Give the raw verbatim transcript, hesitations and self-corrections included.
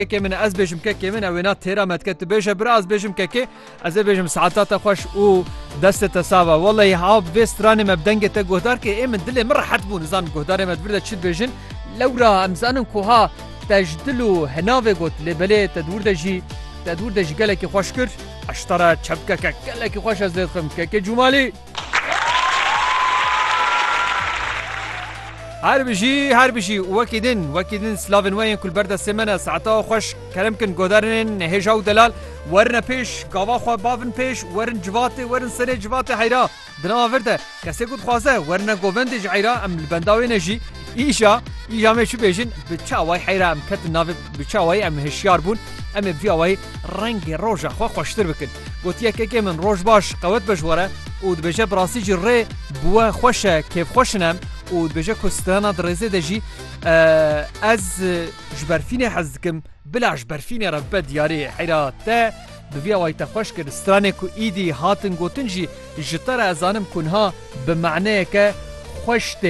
که من از بیشم که من اوینا تیرا متکت بیشه برا از بیشم که که از بیشم ساعتات خوش او دست تصاوه والله ها بستران مبدنگ تا گهدار که ای من دل من راحت بون زان گهدار مدبر چید بیشن لورا امزانم کوها تجدلو هناوه گوت لبله تدور دجی تدور دجی گله که خوش کرد اشترا چبکه که گله که خوش از دید خم که که جمالی هر بشي هر بشي وكيدن وكيدن سلافن وين كل برده سمنه ساعتا خوش كلام كن غودارن هجاو دلال ورنا بيش قوا خو بافن بيش ورن جواتي ورن سنه جواتي حيرا دنا فرده كسي قد خوازه ورنا غوفند جعيرا ام البنداوي نجي ايشا ايجا مشو بيجن بتشاوي حيرا ام كت ناف بتشاوي ام هشيار بون ام فياوي رنگ روجا خو خوشتر بكن قلت يا كيكي من روج باش قوت بجوره ود بجا براسي جري بوا خوشه كيف خوشنم و بجا كستانا درزه دجي از جبرفيني حزكم بلا جبرفيني رب دياري حيرا تا بفيا وايتا خوش كر ستراني كو ايدي هاتن گوتنجي جتر ازانم كنها بمعنى ك خوش